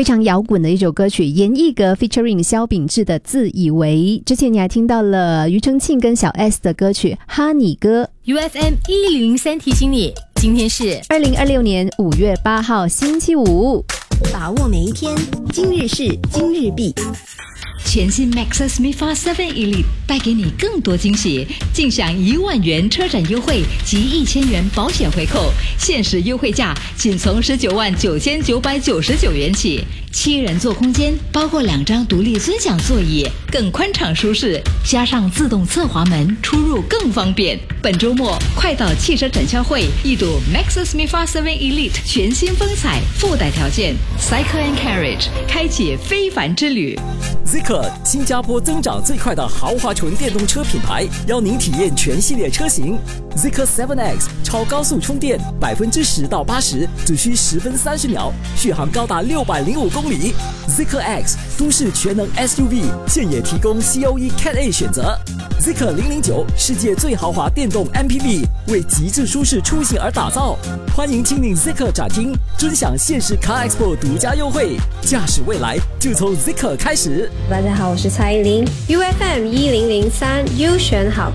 非常摇滚的一首歌曲，严艺格 featuring 萧秉治的自以为。之前你还听到了庾澄庆跟小 S 的歌曲哈尼歌。 UFM 1003提醒你，今天是 2026年5月8号星期五， 把握每一天，今日事今日毕。 全新 Maxus MIFA 7 Elite 带给你更多惊喜，尽享1万元车展优惠及1000元保险回扣，限时优惠价仅从19万9999元起。7人座空间，包括2张独立尊享座椅，更宽敞舒适，加上自动侧滑门，出入更方便。本周末快到汽车展销会一睹 Maxus MIFA 7 Elite 全新风采，附带条件 Cycle and Carriage 开启非凡之旅。 Zeekr 新加坡增长最快的豪华纯电动车品牌，邀您体验全系列车型。Zeekr 7X 超高速充电，10%到80%只需10分30秒，续航高达605公里。Zeekr X 都市全能 SUV， 现也提供 COE Cat A 选择。Zeekr 009世界最豪华电动 MPV， 为极致舒适出行而打造。欢迎亲临 Zeekr 展厅，尊享限时 Car Expo 独家优惠，驾驶未来就从 Zeekr 开始。 大家好，我是蔡依林 ，UFM 1003优选好